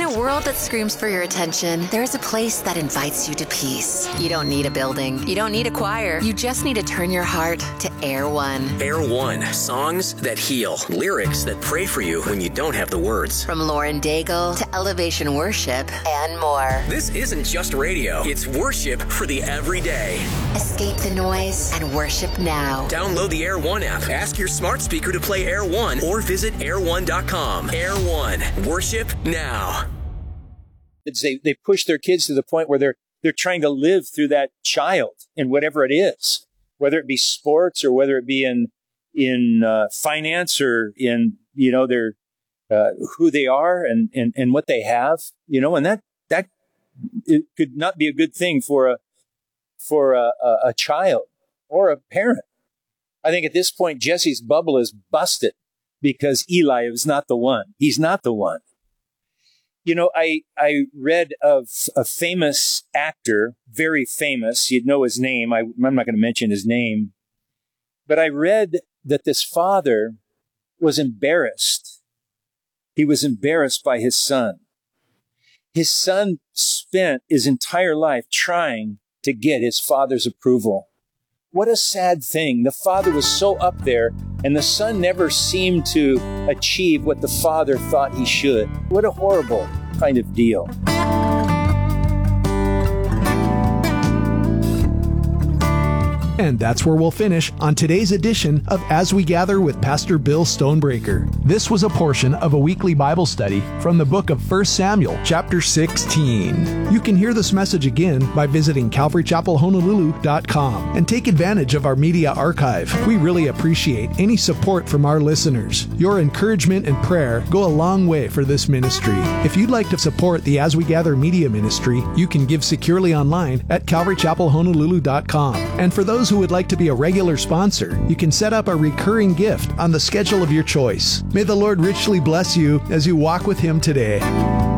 a world that screams for your attention, there's a place that invites you to peace. You don't need a building. You don't need a choir. You just need to turn your heart to Air One. Air One. Songs that heal. Lyrics that pray for you when you don't have the words. From Lauren Daigle to Elevation Worship and more. This isn't just radio. It's worship for the everyday. Escape the noise and worship now. Download the Air One app. Ask your smart speaker to play Air One or visit air1.com. Air One. Worship now. They push their kids to the point where they're trying to live through that child in whatever it is, whether it be sports or whether it be in finance or in, their who they are and what they have, and that it could not be a good thing for a child or a parent. I think at this point, Jesse's bubble is busted because Eli is not the one. He's not the one. I read of a famous actor, very famous. You'd know his name. I'm not going to mention his name. But I read that this father was embarrassed. He was embarrassed by his son. His son spent his entire life trying to get his father's approval. What a sad thing. The father was so up there, and the son never seemed to achieve what the father thought he should. What a horrible kind of deal. And that's where we'll finish on today's edition of As We Gather with Pastor Bill Stonebreaker. This was a portion of a weekly Bible study from the book of 1 Samuel, chapter 16. You can hear this message again by visiting CalvaryChapelHonolulu.com and take advantage of our media archive. We really appreciate any support from our listeners. Your encouragement and prayer go a long way for this ministry. If you'd like to support the As We Gather media ministry, you can give securely online at CalvaryChapelHonolulu.com. And for those who would like to be a regular sponsor, you can set up a recurring gift on the schedule of your choice. May the Lord richly bless you as you walk with Him today.